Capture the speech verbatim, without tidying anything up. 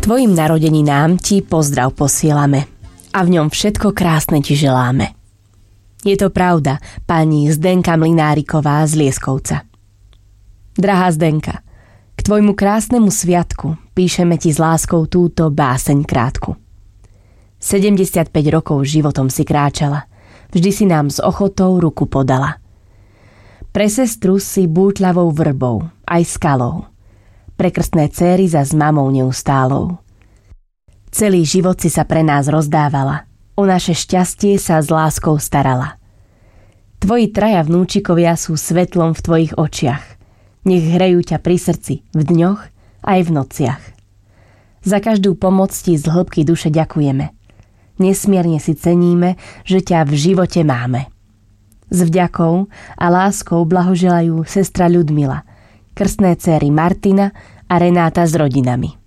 tvojim narodeninám ti pozdrav posielame a v ňom všetko krásne ti želáme. Je to pravda, pani Zdenka Mlynáriková z Lieskovca. Drahá Zdenka, k tvojmu krásnemu sviatku píšeme ti s láskou túto báseň krátku. sedemdesiatpäť rokov životom si kráčala, vždy si nám s ochotou ruku podala. Pre sestru si bútľavou vrbou, aj skalou, pre krstné céry za s mamou neustálou. Celý život si sa pre nás rozdávala, o naše šťastie sa s láskou starala. Tvoji traja vnúčikovia sú svetlom v tvojich očiach, nech hrejú ťa pri srdci v dňoch aj v nociach. Za každú pomoc ti z hĺbky duše ďakujeme. Nesmierne si ceníme, že ťa v živote máme. S vďakou a láskou blahoželajú sestra Ľudmila, krstné céry Martina a Renáta s rodinami.